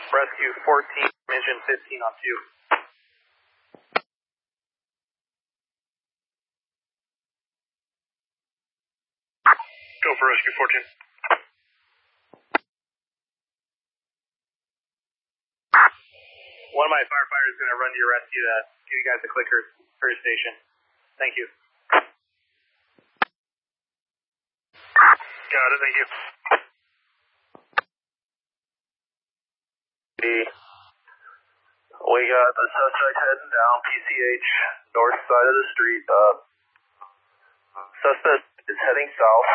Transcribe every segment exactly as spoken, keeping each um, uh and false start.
Rescue fourteen, engine fifteen on two. Go for rescue fourteen. One of my firefighters is going to run to your rescue to give you guys the clickers for your station. Thank you. Got it, thank you. We got the suspect heading down P C H, north side of the street. Uh, suspect is heading south.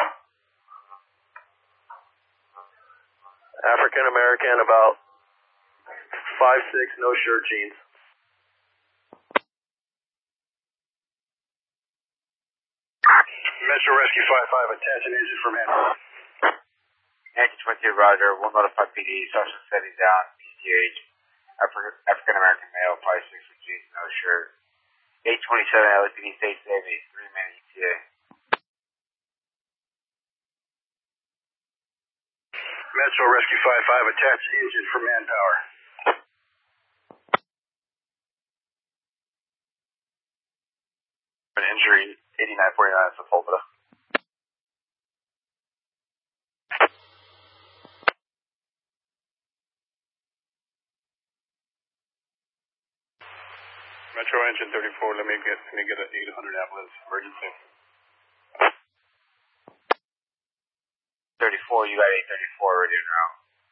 African American, about five six, no shirt, jeans. Metro Rescue five five, attach an engine for Manhattan. Yankee twenty-two, Roger. We'll notify P D. Suspect setting down P C H. Afri- African American male, five six with jeans, no shirt. eight twenty-seven, L A P D State Navy, three minute E T A. Metro Rescue five five, attach engine for manpower. An injury, eighty-nine forty-nine, Sepulveda. Metro engine thirty-four, let me get, let me get an eight hundred ambulance emergency. thirty-four, you got eight thirty-four ready now.